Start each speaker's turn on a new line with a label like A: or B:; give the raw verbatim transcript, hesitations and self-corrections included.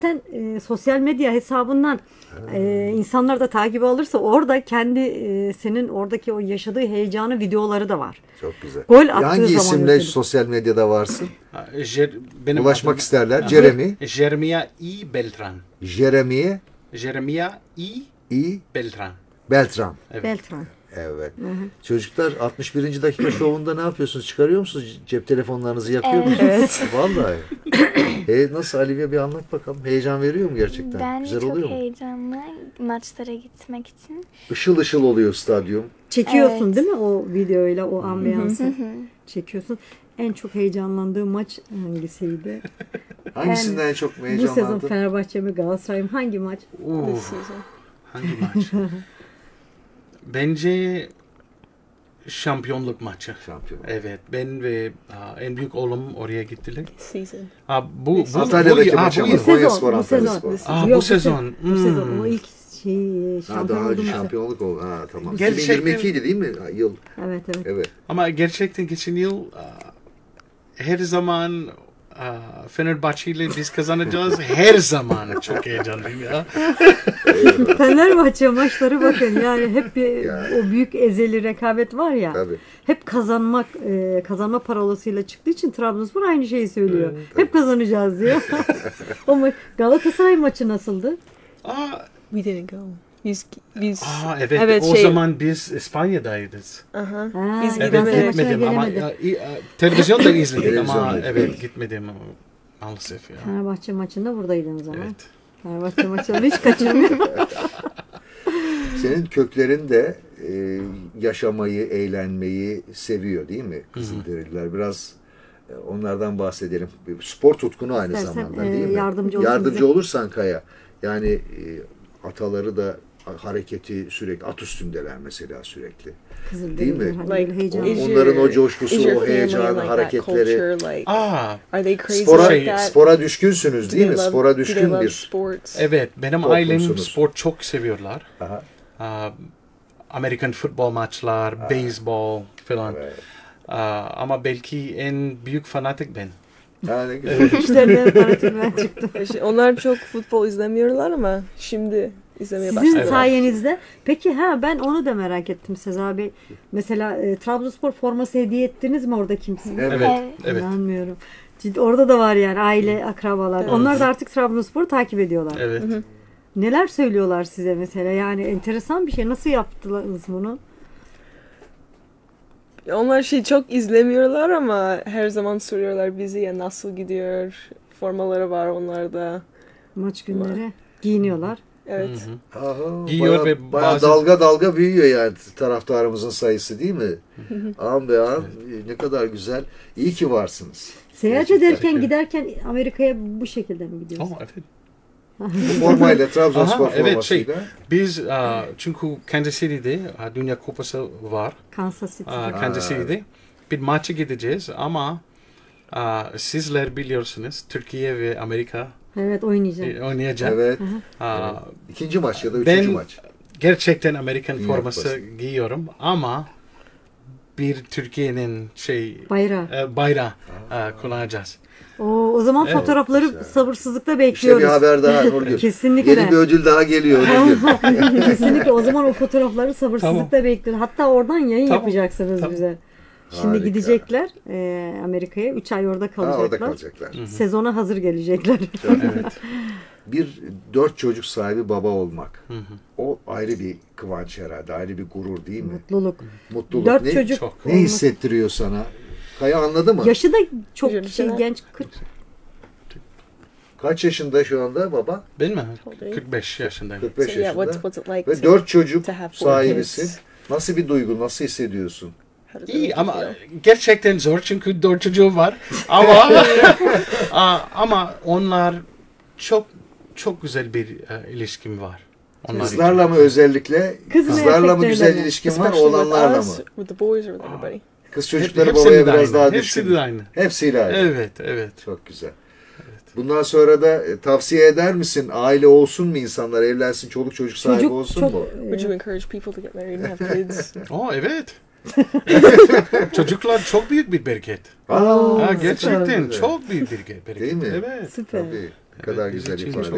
A: Sen e, sosyal medya hesabından e, insanlar da takip alırsa orada kendi e, senin oradaki o yaşadığı heyecanı videoları da var.
B: Çok güzel.
A: Gol attığı
B: Hangi
A: zaman
B: isimle
A: özellikle.
B: sosyal medyada varsın?
C: Ha, Jer, benim
B: Ulaşmak
C: adım-
B: isterler.
C: Aha.
B: Jeremy.
C: Jeremia I. Beltran.
B: Jeremy
C: Jeremia I.
B: I.
C: Beltran.
B: Beltran.
C: Evet.
A: Beltran.
B: Evet. Çocuklar altmış birinci dakika şovunda ne yapıyorsunuz? Çıkarıyor musunuz? Cep telefonlarınızı yakıyor musunuz?
D: Evet.
B: Vallahi. E, nasıl Alivia bir anlat bakalım. Heyecan veriyor mu gerçekten?
D: Ben
B: Güzel
D: çok
B: oluyor mu?
D: heyecanlı maçlara gitmek için.
B: Işıl ışıl oluyor stadyum.
A: Çekiyorsun
D: Evet.
A: değil mi o videoyla o ambiyansı? Çekiyorsun. En çok heyecanlandığın maç hangisiydi?
B: Hangisinden en çok
A: Bu sezon
B: heyecanlandın?
A: Fenerbahçe mi Galatasaray mı? Hangi maç?
C: Uf, hangi maç? Bence şampiyonluk maçı.
B: Şampiyon.
C: Evet, ben ve ha, en büyük oğlum oraya gittiler.
E: Season.
C: Ha, bu, bu, bu,
B: Antalya'daki
C: bu, ha,
B: maç
C: bu,
B: ama.
C: yıl.
B: Konya
A: sezon,
B: Spor,
A: bu
B: Antalya
A: sezon.
B: Spor.
C: Aa,
A: Yok,
C: bu sezon.
A: Bu sezon.
C: Hmm.
A: O ilk şey
B: Ha,
A: şampiyon
B: daha önce
A: olduğumuz sezon.
B: şampiyonluk oldu. Ha, tamam.
C: Gerçekten-
B: iki bin yirmi iki idi değil mi? Ha, yıl.
A: Evet evet.
B: Evet.
C: Ama gerçekten geçen yıl aa, her zaman aa, Fenerbahçe ile biz kazanacağız. Her zaman çok heyecanlıyım ya.
A: Fenerbahçe maçları bakın yani hep bir
B: Ya.
A: o büyük ezeli rekabet var ya.
B: Tabii.
A: Hep kazanmak e, kazanma parolasıyla çıktığı için Trabzonspor aynı şeyi söylüyor. Hep kazanacağız diyor. O ma- Galatasaray maçı nasıldı?
C: Aa,
E: We didn't go. Biz biz
C: aa, evet,
E: Evet,
C: o
E: şey-
C: zaman biz İspanya'dayız.
E: aha.
A: Ha,
E: Biz
A: evet,
C: Evet,
A: Galatasaray
E: gidemedik.
A: maçına
C: gitmedim ama
A: gelemedi.
C: ya, i- a, televizyonda izledik ama
B: Televizyonda.
C: evet gitmedim maalesef ya.
A: Fenerbahçe maçında buradaydın o zaman.
C: Evet.
A: Fenerbahçe maçlarını hiç kaçırmıyor.
B: Senin köklerin de e, yaşamayı, eğlenmeyi seviyor değil mi Kızılderililer? Biraz e, onlardan bahsedelim. Bir spor tutkunu aynı
A: İstersen,
B: zamanda
A: e,
B: değil mi?
A: yardımcı olsun
B: Yardımcı
A: bize.
B: olursan Kaya. Yani e, ataları da hareketi sürekli at üstündeler mesela sürekli.
A: Kızılderililer
B: Değil mi?
A: hani
E: Like,
A: böyle heyecanlı.
B: is-
E: is
B: Onların
E: your-
B: o coşkusu,
E: is your
B: o
E: family
B: heyecanı,
E: like that
B: hareketleri.
E: culture, like,
C: Aa,
E: are they crazy
B: Spora,
E: like that?
B: spora düşkünsünüz
E: Do
B: değil
E: they
B: mi?
E: love-
B: Spora
E: do they
B: düşkün
E: love
B: bir.
E: sports?
C: evet, benim ailem
B: Toplumsunuz.
C: spor çok seviyorlar.
B: Aha.
C: Aa, Amerikan futbol maçlar, beyzbol falan.
B: Evet.
C: Aa, ama belki en büyük fanatik ben.
B: Ha, ne güzel.
A: İşlerine fanatikler çıktı.
E: Şey, onlar çok futbol izlemiyorlar ama şimdi izlemeye
A: Sizin
E: başladılar.
A: sayenizde. Peki ha ben onu da merak ettim Sezai Bey. Mesela e, Trabzonspor forması hediye ettiniz mi orada kimse?
B: Evet.
C: Evet,
D: Evet.
C: evet,
A: İnanmıyorum. Ciddi, orada da var yani aile, akrabalar. Onlar da artık Trabzonspor'u takip ediyorlar.
C: evet.
A: Neler söylüyorlar size mesela? Yani enteresan bir şey. Nasıl yaptınız bunu?
E: Onlar şey çok izlemiyorlar ama her zaman soruyorlar bizi ya nasıl gidiyor. Formaları var onlarda.
A: Maç günleri giyiniyorlar.
E: Evet.
C: Hı hı.
B: Aha,
C: Giyiyor
B: bayağı,
C: ve
B: bayağı
C: bazı-
B: dalga dalga büyüyor yani taraftarımızın sayısı değil mi? An be an ne kadar güzel. İyi ki varsınız.
A: Seyahat
B: Gerçekten.
A: ederken giderken Amerika'ya bu şekilde mi gidiyorsunuz?
C: Oh, evet.
B: Bu formayla, Trabzonspor
C: Aha, evet, şey,
B: formasıyla.
C: biz aa, çünkü Kansas City'de aa, Dünya Kupası var.
A: Kansas City.
C: Aa, Kansas City'de bir maça gideceğiz ama aa, sizler biliyorsunuz Türkiye ve Amerika
A: Evet oynayacağım.
C: e, oynayacak.
B: Evet.
C: Aa,
B: İkinci maç ya da üçüncü
C: ben
B: maç.
C: gerçekten Amerikan
B: Dünya
C: forması
B: Kupası.
C: giyiyorum ama bir Türkiye'nin şey
A: Bayrağı.
C: e, bayrağı e, kullanacağız.
A: Oo, o zaman
C: Evet.
A: fotoğrafları
B: Güzel.
A: sabırsızlıkla
B: İşte
A: bekliyoruz.
B: bir haber daha Nurgül.
A: Kesinlikle.
B: Yeni bir ödül daha geliyor. Nurgül.
A: Kesinlikle o zaman o fotoğrafları sabırsızlıkla bekliyoruz. Hatta oradan yayın
C: Tamam.
A: yapacaksınız
C: Tamam.
A: bize. Şimdi
B: Harika.
A: gidecekler e, Amerika'ya. üç ay orada
B: Ha,
A: kalacaklar.
B: orada kalacaklar.
A: Sezona hazır gelecekler.
C: Evet.
B: Bir dört çocuk sahibi baba olmak.
C: Hı hı.
B: O ayrı bir kıvanç herhalde. Ayrı bir gurur değil mi?
A: Mutluluk.
B: Mutluluk.
A: Dört
B: ne,
A: çocuk.
C: çok.
B: ne hissettiriyor sana? Kaya anladı mı?
A: Yaşı da çok
E: Güzel.
A: şey genç. kırk
B: Kaç yaşında şu anda baba?
C: Ben mi?
E: Old age.
C: kırk beş yaşındayım.
B: kırk beş
E: So yeah,
B: yaşında.
E: what's what's it like
B: Ve
E: to,
B: dört çocuk
E: to have four
B: sahibisin.
E: kids?
B: Nasıl bir duygu? Nasıl hissediyorsun?
E: How does it
C: İyi
E: make you
C: ama
E: feel?
C: gerçekten zor çünkü dört çocuğum var. Ama Aa, ama onlar çok çok güzel bir e, ilişkim var. Onlar
B: Kızlarla
C: için.
B: mı özellikle?
A: Kız mı,
B: Kızlarla mı
A: erkeklerle
B: güzel
A: mi?
B: ilişkin var,
E: Especially with
B: oğlanlarla
E: us,
B: mı?
E: with the boys or with everybody?
B: Kız çocukları
C: Hepsi
B: babaya
C: de
B: biraz
C: aynı.
B: daha
C: Hepsi
B: düşkün.
C: de aynı.
B: Hepsiyle aynı.
C: Evet, evet.
B: Çok güzel. Bundan sonra da e, tavsiye eder misin? Aile olsun mu insanlar? Evlensin, çoluk çocuk sahibi
A: Çocuk
B: olsun
A: çok
B: mu?
E: Would you encourage people to get married and have kids?
C: Oh evet. Çocuklar çok büyük bir bereket.
B: Aa,
C: Ha,
B: süper
C: gerçekten
B: güzel.
C: çok büyük bir bereket.
B: Değil mi?
C: Evet.
A: süper.
B: Tabii. Ne kadar
C: Evet,
B: güzel
C: bizim için
B: ifade.
C: çok